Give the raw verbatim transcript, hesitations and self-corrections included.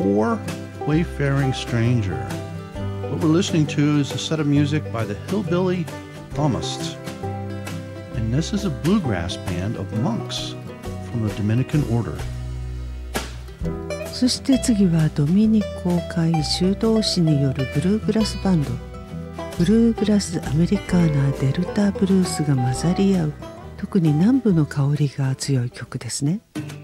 Poor Wayfaring Stranger. What we're listening to is a set of music by the Hillbilly Thomists. And this is a bluegrass band of monks from the Dominican order. そして次はドミニコ会修道士によるブルーグラスバンド。ブルーグラスアメリカーナデルタブルースが混ざり合う、特に南部の香りが強い曲ですね。